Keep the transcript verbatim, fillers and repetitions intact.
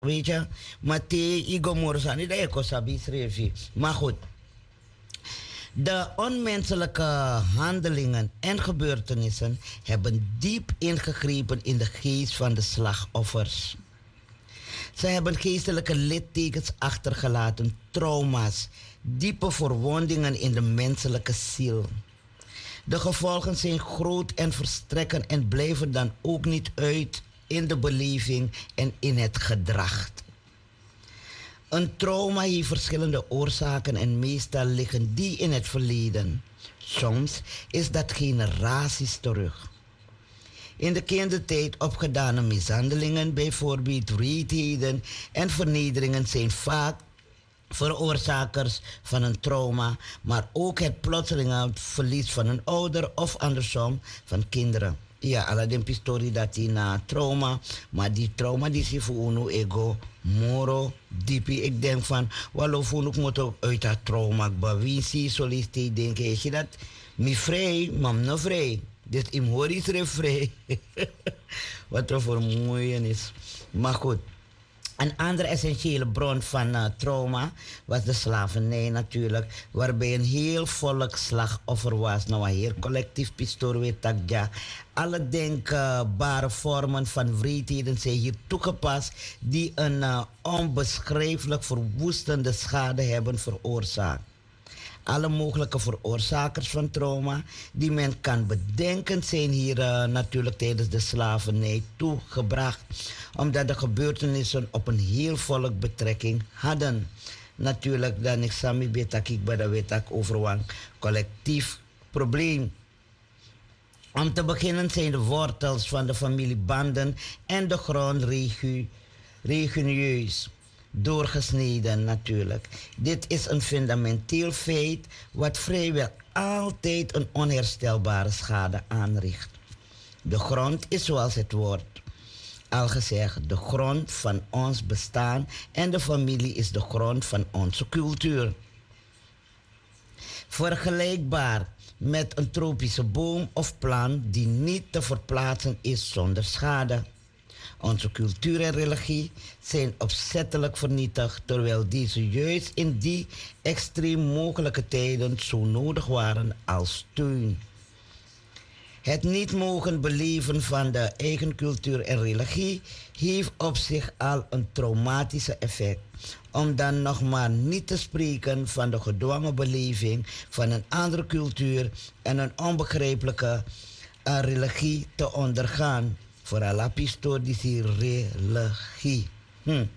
Weet je? Maar te Igor Morsani, dat ik sabi schreef je. Maar goed. De onmenselijke handelingen en gebeurtenissen hebben diep ingegrepen in de geest van de slachtoffers. Ze hebben geestelijke littekens achtergelaten, trauma's, diepe verwondingen in de menselijke ziel. De gevolgen zijn groot en verstrekken en blijven dan ook niet uit in de beleving en in het gedrag. Een trauma heeft verschillende oorzaken en meestal liggen die in het verleden. Soms is dat generaties terug. In de kindertijd opgedane mishandelingen, bijvoorbeeld wreedheden en vernederingen, zijn vaak veroorzakers van een trauma, maar ook het plotselinge verlies van een ouder of andersom van kinderen. Ja, alle den pistori dat die na trauma, maar die trauma die si voor uno ego moro diepi. Ik denk van, wallo voor ik moet ook uit dat trauma, maar wie zie soliste denken, is je dat mi vrij, mam no vrij. Dus im hoor is er vrij. Wat er vermoeienis. Maar goed. Een andere essentiële bron van uh, trauma was de slavernij natuurlijk, waarbij een heel volk slachtoffer was. Nou, een heel collectief pistoor takja. Alle denkbare vormen van wreedheden zijn hier toegepast die een uh, onbeschrijfelijk verwoestende schade hebben veroorzaakt. Alle mogelijke veroorzakers van trauma die men kan bedenken zijn hier uh, natuurlijk tijdens de slavernij toegebracht. Omdat de gebeurtenissen op een heel volk betrekking hadden. Natuurlijk dan ik sami betakik bada wetak over een collectief probleem. Om te beginnen zijn de wortels van de familiebanden en de grond regu, religieus doorgesneden natuurlijk. Dit is een fundamenteel feit wat vrijwel altijd een onherstelbare schade aanricht. De grond is zoals het woord al gezegd, de grond van ons bestaan en de familie is de grond van onze cultuur. Vergelijkbaar met een tropische boom of plant die niet te verplaatsen is zonder schade. Onze cultuur en religie zijn opzettelijk vernietigd, terwijl deze juist in die extreem mogelijke tijden zo nodig waren als steun. Het niet mogen beleven van de eigen cultuur en religie heeft op zich al een traumatische effect. Om dan nog maar niet te spreken van de gedwongen beleving van een andere cultuur en een onbegrijpelijke uh, religie te ondergaan. Voor een lapistoor die religie. Hm.